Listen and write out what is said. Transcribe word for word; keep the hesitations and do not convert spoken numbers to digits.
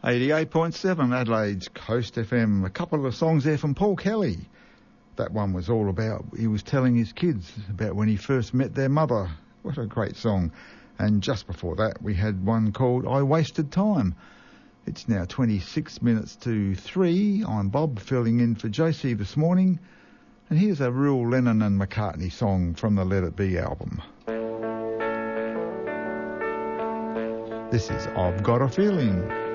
eighty-eight point seven Adelaide's Coast F M. A couple of songs there from Paul Kelly. That one was all about, he was telling his kids about when he first met their mother. What a great song. And just before that, we had one called I Wasted Time. It's now twenty-six minutes to three. I'm Bob, filling in for Josie this morning. And here's a real Lennon and McCartney song from the Let It Be album. This is I've Got a Feeling.